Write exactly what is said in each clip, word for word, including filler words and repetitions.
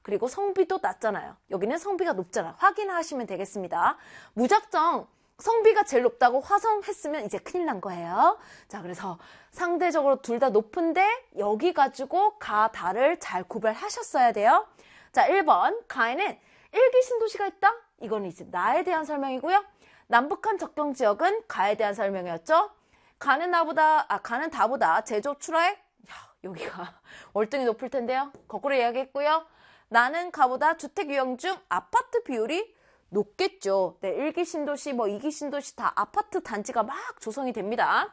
그리고 성비도 낮잖아요. 여기는 성비가 높잖아. 확인하시면 되겠습니다. 무작정 성비가 제일 높다고 화성했으면 이제 큰일 난 거예요. 자, 그래서 상대적으로 둘 다 높은데 여기 가지고 가, 다를 잘 구별하셨어야 돼요. 자, 일 번 가에는 일기 신도시가 있다. 이거는 이제 나에 대한 설명이고요. 남북한 접경 지역은 가에 대한 설명이었죠. 가는 나보다, 아, 가는 다보다 제조업 출하액? 야, 여기가 월등히 높을 텐데요. 거꾸로 이야기했고요. 나는 가보다 주택 유형 중 아파트 비율이 높겠죠. 네, 일 기 신도시, 뭐 이 기 신도시 다 아파트 단지가 막 조성이 됩니다.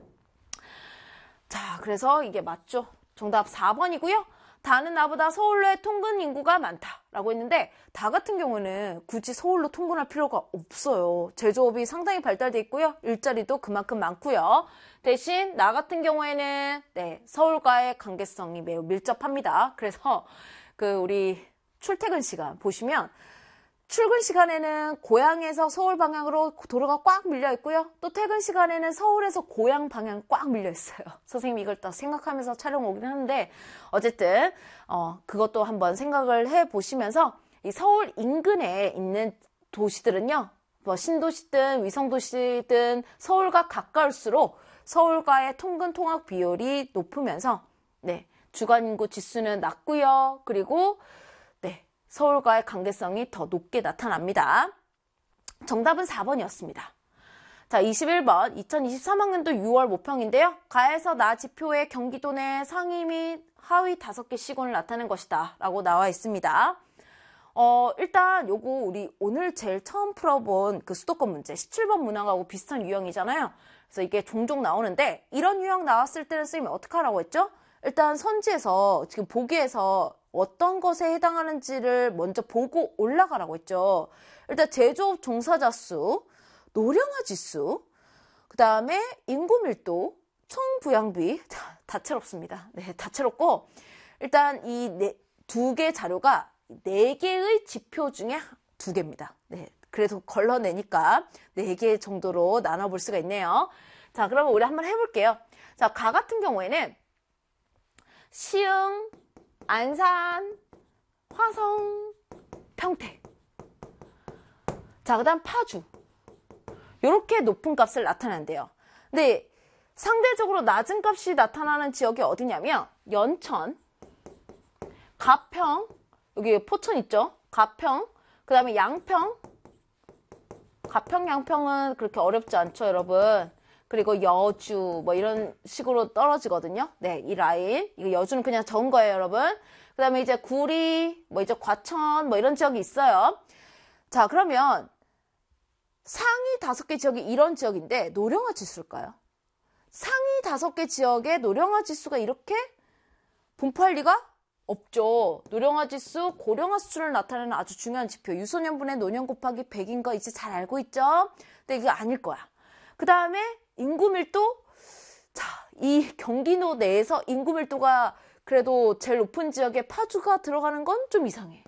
자, 그래서 이게 맞죠. 정답 사 번이고요. 다는 나보다 서울로의 통근 인구가 많다라고 했는데 다 같은 경우는 굳이 서울로 통근할 필요가 없어요. 제조업이 상당히 발달돼 있고요. 일자리도 그만큼 많고요. 대신 나 같은 경우에는 네, 서울과의 관계성이 매우 밀접합니다. 그래서 그 우리 출퇴근 시간 보시면 출근 시간에는 고향에서 서울 방향으로 도로가 꽉 밀려 있고요. 또 퇴근 시간에는 서울에서 고향 방향 꽉 밀려 있어요. 선생님이 이걸 딱 생각하면서 촬영 오긴 하는데 어쨌든 어 그것도 한번 생각을 해보시면서 이 서울 인근에 있는 도시들은요. 뭐 신도시든 위성도시든 서울과 가까울수록 서울과의 통근 통학 비율이 높으면서 네 주간 인구 지수는 낮고요. 그리고 네 서울과의 관계성이 더 높게 나타납니다. 정답은 사 번이었습니다. 자, 이십일 번 이천이십삼 학년도 유월 모평인데요. 가에서 나 지표의 경기도 내 상위 및 하위 다섯 개 시군을 나타낸 것이다 라고 나와 있습니다. 어, 일단 요거 우리 오늘 제일 처음 풀어본 그 수도권 문제 십칠 번 문항하고 비슷한 유형이잖아요. 그래서 이게 종종 나오는데 이런 유형 나왔을 때는 선생님이 어떻게 하라고 했죠? 일단 선지에서 지금 보기에서 어떤 것에 해당하는지를 먼저 보고 올라가라고 했죠. 일단 제조업 종사자 수, 노령화 지수, 그 다음에 인구 밀도, 총 부양비, 다채롭습니다. 네, 다채롭고 일단 이 두 개 자료가 네 개의 지표 중에 두 개입니다. 네, 그래도 걸러내니까 네 개 정도로 나눠볼 수가 있네요. 자, 그러면 우리 한번 해볼게요. 자, 가 같은 경우에는 시흥, 안산, 화성, 평택. 자, 그 다음 파주. 이렇게 높은 값을 나타낸대요. 근데 상대적으로 낮은 값이 나타나는 지역이 어디냐면 연천, 가평, 여기 포천 있죠? 가평, 그 다음에 양평. 가평, 양평은 그렇게 어렵지 않죠, 여러분? 그리고 여주 뭐 이런 식으로 떨어지거든요. 네, 이 라인. 이거 여주는 그냥 적은 거예요, 여러분. 그 다음에 이제 구리, 뭐 이제 과천 뭐 이런 지역이 있어요. 자, 그러면 상위 다섯 개 지역이 이런 지역인데 노령화 지수일까요? 상위 다섯 개 지역의 노령화 지수가 이렇게 분포할 리가 없죠. 노령화 지수, 고령화 수준을 나타내는 아주 중요한 지표. 유소년분의 노년 곱하기 백인 거 이제 잘 알고 있죠? 근데 이게 아닐 거야. 그 다음에 인구 밀도? 자, 이 경기도 내에서 인구 밀도가 그래도 제일 높은 지역에 파주가 들어가는 건 좀 이상해.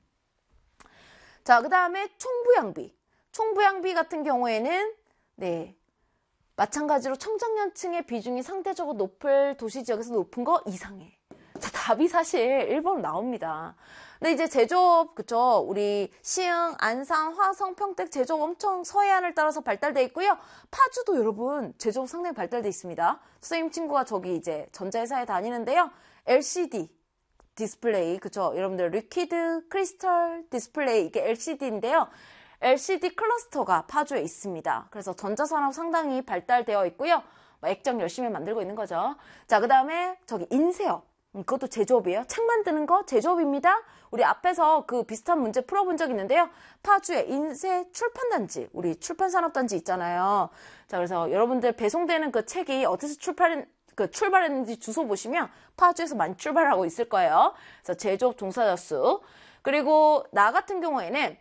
자, 그 다음에 총부양비. 총부양비 같은 경우에는 네 마찬가지로 청장년층의 비중이 상대적으로 높을 도시 지역에서 높은 거 이상해. 자, 답이 사실 일 번 나옵니다. 근데 이제 제조업, 그쵸? 우리 시흥, 안산, 화성, 평택 제조업 엄청 서해안을 따라서 발달돼 있고요. 파주도 여러분 제조업 상당히 발달돼 있습니다. 선생님 친구가 저기 이제 전자회사에 다니는데요. 엘시디 디스플레이, 그쵸? 여러분들 리퀴드 크리스탈 디스플레이 이게 엘시디인데요. 엘시디 클러스터가 파주에 있습니다. 그래서 전자산업 상당히 발달되어 있고요. 액정 열심히 만들고 있는 거죠. 자, 그 다음에 저기 인쇄업. 그것도 제조업이에요. 책 만드는 거 제조업입니다. 우리 앞에서 그 비슷한 문제 풀어본 적 있는데요. 파주에 인쇄 출판단지, 우리 출판산업단지 있잖아요. 자, 그래서 여러분들 배송되는 그 책이 어디서 출판, 그 출발했는지 주소 보시면 파주에서 많이 출발하고 있을 거예요. 그래서 제조업 종사자 수. 그리고 나 같은 경우에는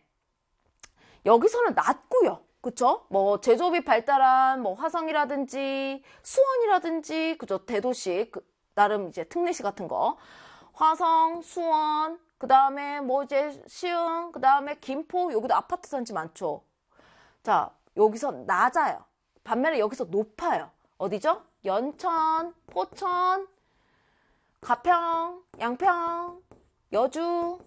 여기서는 낮고요. 그쵸? 뭐 제조업이 발달한 뭐 화성이라든지 수원이라든지 그죠? 대도시 그, 나름 이제 특례시 같은 거 화성, 수원, 그 다음에 뭐 이제 시흥, 그 다음에 김포 여기도 아파트 단지 많죠. 자, 여기서 낮아요. 반면에 여기서 높아요. 어디죠? 연천, 포천, 가평, 양평, 여주,